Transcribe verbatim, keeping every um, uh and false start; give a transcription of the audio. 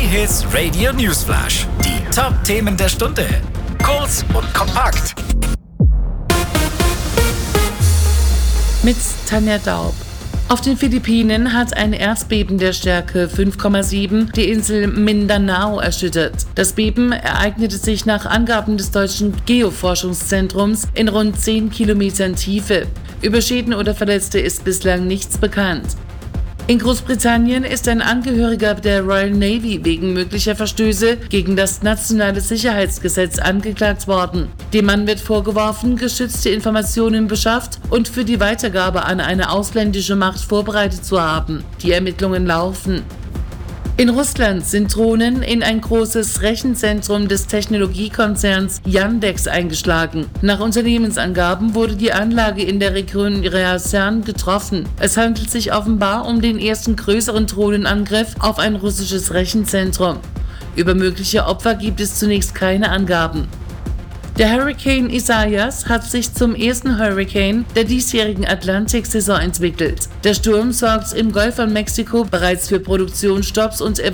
Hits Radio Newsflash. Die Top-Themen der Stunde. Kurz und kompakt. Mit Tanja Daub. Auf den Philippinen hat ein Erdbeben der Stärke fünf Komma sieben die Insel Mindanao erschüttert. Das Beben ereignete sich nach Angaben des deutschen Geoforschungszentrums in rund zehn Kilometern Tiefe. Über Schäden oder Verletzte ist bislang nichts bekannt. In Großbritannien ist ein Angehöriger der Royal Navy wegen möglicher Verstöße gegen das nationale Sicherheitsgesetz angeklagt worden. Dem Mann wird vorgeworfen, geschützte Informationen beschafft und für die Weitergabe an eine ausländische Macht vorbereitet zu haben. Die Ermittlungen laufen. In Russland sind Drohnen in ein großes Rechenzentrum des Technologiekonzerns Yandex eingeschlagen. Nach Unternehmensangaben wurde die Anlage in der Region Ryazan getroffen. Es handelt sich offenbar um den ersten größeren Drohnenangriff auf ein russisches Rechenzentrum. Über mögliche Opfer gibt es zunächst keine Angaben. Der Hurrikan Isaias hat sich zum ersten Hurrikan der diesjährigen Atlantik-Saison entwickelt. Der Sturm sorgt im Golf von Mexiko bereits für Produktionsstopps und